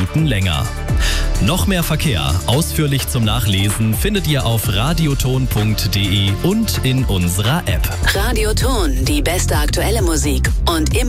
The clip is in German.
Minuten länger. Noch mehr Verkehr, ausführlich zum Nachlesen, findet ihr auf radioton.de und in unserer App. Radioton, die beste aktuelle Musik und immer